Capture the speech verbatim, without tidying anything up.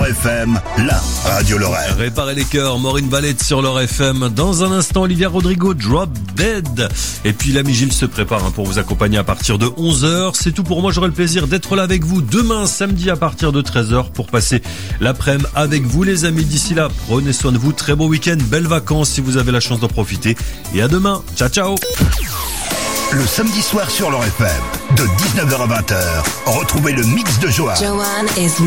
F M, la radio Lorraine. Réparer les cœurs, Maureen Valette sur leur F M. Dans un instant, Olivia Rodrigo, Drop Dead. Et puis l'ami Gilles se prépare hein, pour vous accompagner à partir de onze heures. C'est tout pour moi, j'aurai le plaisir d'être là avec vous demain samedi à partir de treize heures pour passer l'après-midi avec vous les amis. D'ici là, prenez soin de vous, très beau week-end, belles vacances si vous avez la chance d'en profiter. Et à demain, ciao ciao. Le samedi soir sur leur F M, de dix-neuf heures à vingt heures, retrouvez le mix de Joanne. Joanne is